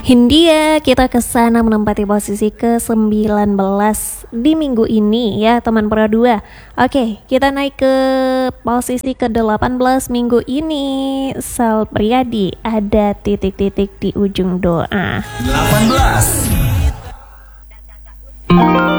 Hindia, kita ke sana menempati posisi ke-19 di minggu ini ya teman Pro 2. Oke, kita naik ke posisi ke-18 minggu ini. Sal Priadi, ada titik-titik di ujung doa. 18.